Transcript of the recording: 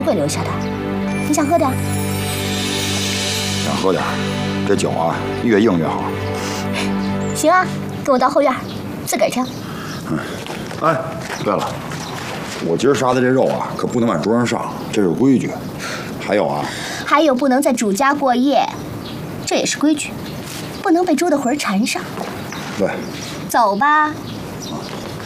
会留下的。你想喝点？ 想喝点，这酒啊，越硬越好。 行啊，跟我到后院，自个儿挑。 哎，对了，我今儿杀的这肉啊，可不能往桌上上，这是规矩。还有啊， 还有不能在主家过夜，这也是规矩，不能被猪的魂缠上。 对， 走吧。